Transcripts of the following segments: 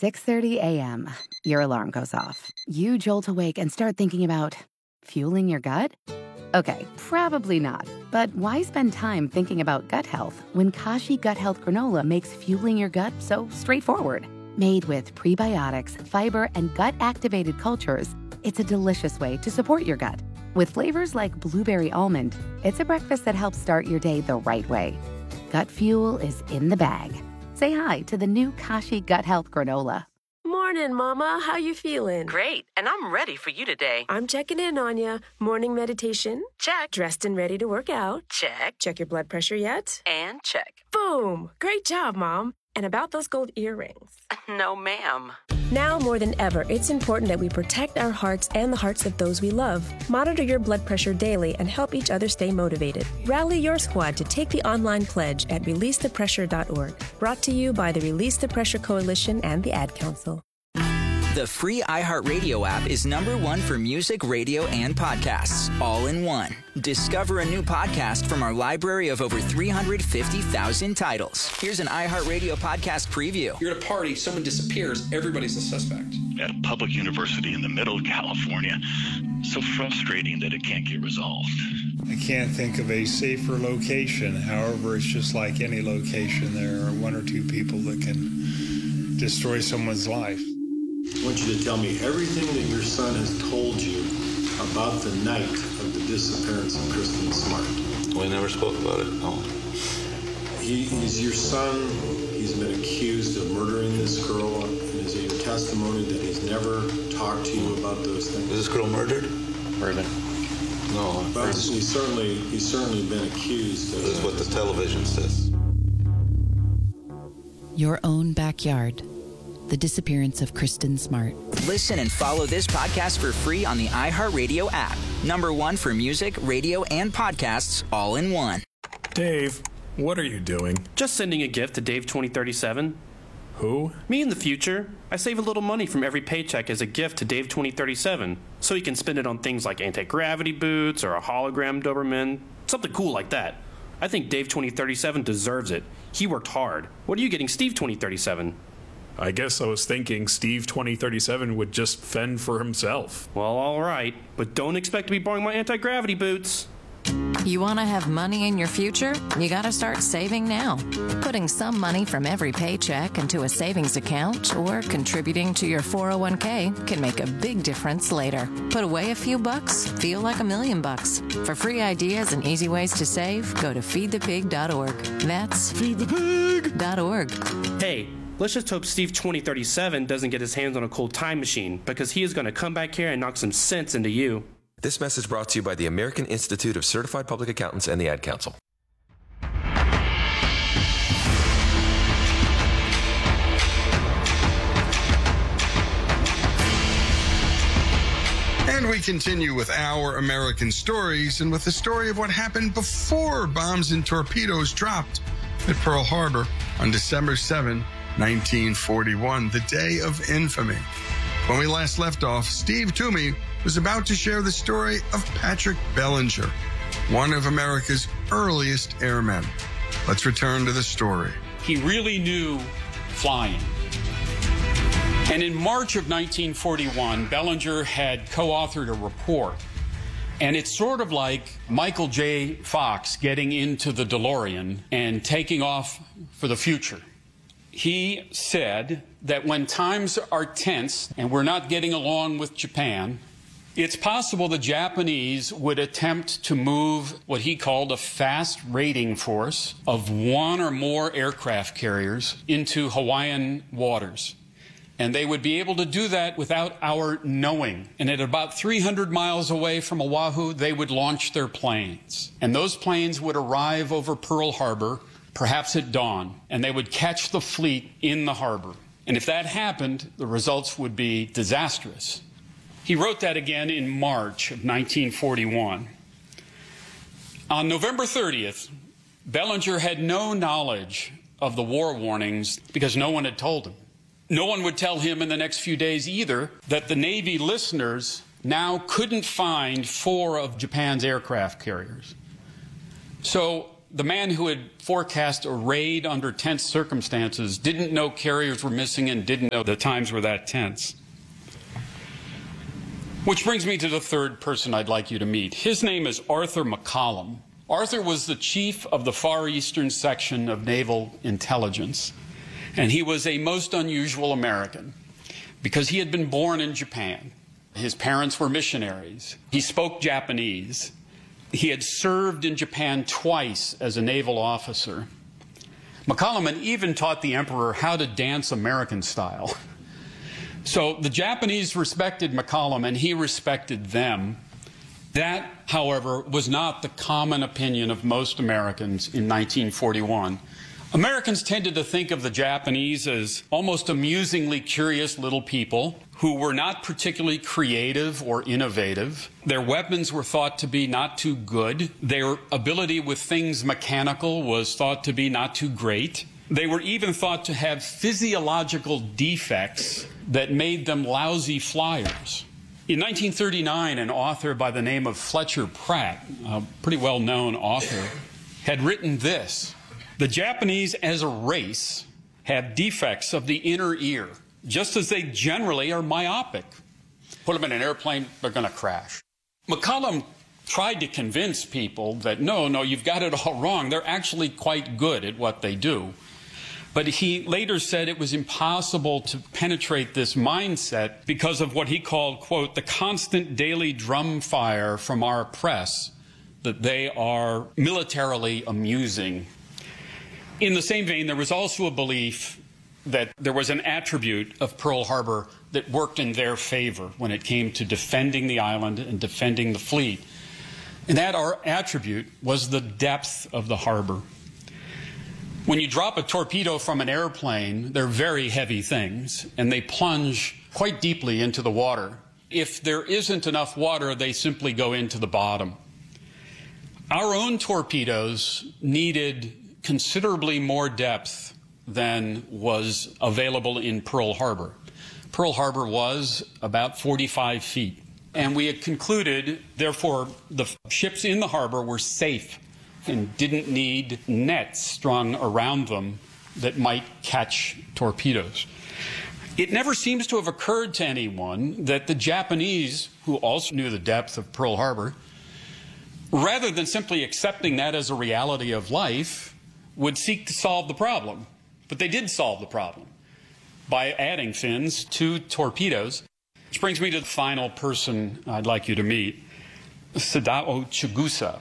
6:30 a.m., your alarm goes off. You jolt awake and start thinking about fueling your gut? Okay, probably not. But why spend time thinking about gut health when Kashi Gut Health Granola makes fueling your gut so straightforward? Made with prebiotics, fiber, and gut-activated cultures, it's a delicious way to support your gut. With flavors like blueberry almond, it's a breakfast that helps start your day the right way. Gut fuel is in the bag. Say hi to the new Kashi Gut Health Granola. Morning, Mama. How you feeling? Great, and I'm ready for you today. I'm checking in on you. Morning meditation? Check. Dressed and ready to work out? Check. Check your blood pressure yet? And check. Boom! Great job, Mom. And about those gold earrings? No, ma'am. Now more than ever, it's important that we protect our hearts and the hearts of those we love. Monitor your blood pressure daily and help each other stay motivated. Rally your squad to take the online pledge at releasethepressure.org. Brought to you by the Release the Pressure Coalition and the Ad Council. The free iHeartRadio app is #1 for music, radio, and podcasts, all in one. Discover a new podcast from our library of over 350,000 titles. Here's an iHeartRadio podcast preview. You're at a party, someone disappears, everybody's a suspect. At a public university in the middle of California, so frustrating that it can't get resolved. I can't think of a safer location. However, it's just like any location. There are one or two people that can destroy someone's life. I want you to tell me everything that your son has told you about the night of the disappearance of Kristen Smart. We never spoke about it, no. He's your son. He's been accused of murdering this girl. And is it your testimony that he's never talked to you about those things? Is this girl murdered? Murdered. No. But he's certainly been accused of This is what the television says. Your own backyard. The disappearance of Kristen Smart. Listen and follow this podcast for free on the iHeartRadio app. #1 for music, radio, and podcasts, all in one. Dave, what are you doing? Just sending a gift to Dave 2037. Who? Me in the future. I save a little money from every paycheck as a gift to Dave 2037, so he can spend it on things like anti-gravity boots or a hologram Doberman, something cool like that. I think Dave 2037 deserves it. He worked hard. What are you getting Steve 2037? I guess I was thinking Steve 2037 would just fend for himself. Well, all right, but don't expect to be borrowing my anti-gravity boots. You want to have money in your future? You got to start saving now. Putting some money from every paycheck into a savings account or contributing to your 401k can make a big difference later. Put away a few bucks, feel like $1 million. For free ideas and easy ways to save, go to feedthepig.org. That's feedthepig.org. Hey, let's just hope Steve 2037 doesn't get his hands on a cold time machine, because he is going to come back here and knock some sense into you. This message brought to you by the American Institute of Certified Public Accountants and the Ad Council. And we continue with our American stories, and with the story of what happened before bombs and torpedoes dropped at Pearl Harbor on December 7, 1941, the day of infamy. When we last left off, Steve Toomey was about to share the story of Patrick Bellinger, one of America's earliest airmen. Let's return to the story. He really knew flying. And in March of 1941, Bellinger had co-authored a report. And it's sort of like Michael J. Fox getting into the DeLorean and taking off for the future. He said that when times are tense and we're not getting along with Japan, it's possible the Japanese would attempt to move what he called a fast raiding force of one or more aircraft carriers into Hawaiian waters. And they would be able to do that without our knowing. And at about 300 miles away from Oahu, they would launch their planes. And those planes would arrive over Pearl Harbor, perhaps at dawn, and they would catch the fleet in the harbor. And if that happened, the results would be disastrous. He wrote that again in March of 1941. On November 30th, Bellinger had no knowledge of the war warnings because no one had told him. No one would tell him in the next few days either that the Navy listeners now couldn't find 4 of Japan's aircraft carriers. So the man who had forecast a raid under tense circumstances didn't know carriers were missing and didn't know the times were that tense. Which brings me to the third person I'd like you to meet. His name is Arthur McCollum. Arthur was the chief of the Far Eastern section of Naval Intelligence, and he was a most unusual American because he had been born in Japan. His parents were missionaries. He spoke Japanese. He had served in Japan twice as a naval officer. McCollum had even taught the emperor how to dance American style. So the Japanese respected McCollum and he respected them. That, however, was not the common opinion of most Americans in 1941. Americans tended to think of the Japanese as almost amusingly curious little people who were not particularly creative or innovative. Their weapons were thought to be not too good. Their ability with things mechanical was thought to be not too great. They were even thought to have physiological defects that made them lousy flyers. In 1939, an author by the name of Fletcher Pratt, a pretty well-known author, had written this: "The Japanese as a race have defects of the inner ear, just as they generally are myopic. Put them in an airplane, they're going to crash." McCollum tried to convince people that no, you've got it all wrong. They're actually quite good at what they do. But he later said it was impossible to penetrate this mindset because of what he called, quote, "the constant daily drum fire from our press, that they are militarily amusing." In the same vein, there was also a belief that there was an attribute of Pearl Harbor that worked in their favor when it came to defending the island and defending the fleet. And that attribute was the depth of the harbor. When you drop a torpedo from an airplane, they're very heavy things, and they plunge quite deeply into the water. If there isn't enough water, they simply go into the bottom. Our own torpedoes needed considerably more depth than was available in Pearl Harbor. Pearl Harbor was about 45 feet, and we had concluded, therefore, the ships in the harbor were safe and didn't need nets strung around them that might catch torpedoes. It never seems to have occurred to anyone that the Japanese, who also knew the depth of Pearl Harbor, rather than simply accepting that as a reality of life, would seek to solve the problem. But they did solve the problem by adding fins to torpedoes. Which brings me to the final person I'd like you to meet, Sadao Chigusa.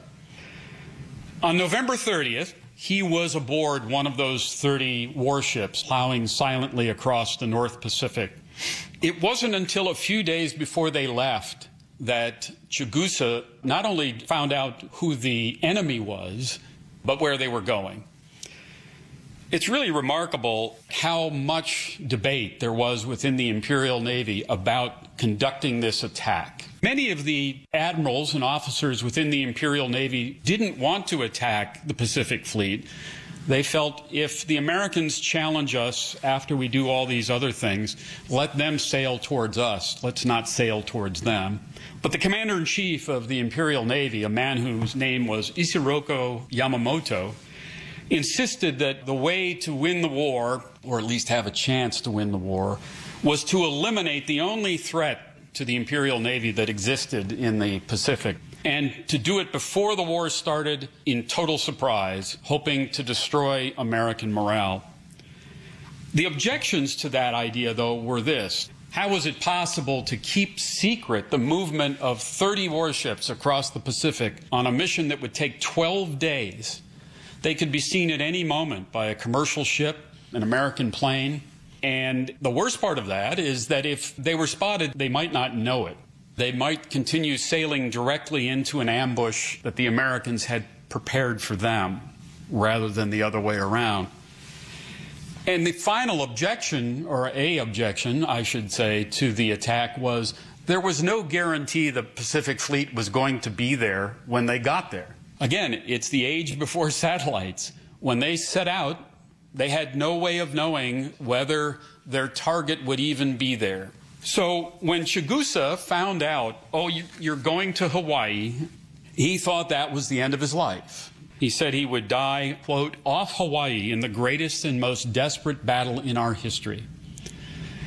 On November 30th, he was aboard one of those 30 warships plowing silently across the North Pacific. It wasn't until a few days before they left that Chigusa not only found out who the enemy was, but where they were going. It's really remarkable how much debate there was within the Imperial Navy about conducting this attack. Many of the admirals and officers within the Imperial Navy didn't want to attack the Pacific Fleet. They felt if the Americans challenge us after we do all these other things, let them sail towards us. Let's not sail towards them. But the commander-in-chief of the Imperial Navy, a man whose name was Isiroko Yamamoto, insisted that the way to win the war, or at least have a chance to win the war, was to eliminate the only threat to the Imperial Navy that existed in the Pacific, and to do it before the war started in total surprise, hoping to destroy American morale. The objections to that idea, though, were this: how was it possible to keep secret the movement of 30 warships across the Pacific on a mission that would take 12 days? They could be seen at any moment by a commercial ship, an American plane. And the worst part of that is that if they were spotted, they might not know it. They might continue sailing directly into an ambush that the Americans had prepared for them, rather than the other way around. And the final objection, or a objection, I should say, to the attack was there was no guarantee the Pacific Fleet was going to be there when they got there. Again, it's the age before satellites. When they set out, they had no way of knowing whether their target would even be there. So when Chigusa found out, oh, you're going to Hawaii, he thought that was the end of his life. He said he would die, quote, off Hawaii in the greatest and most desperate battle in our history.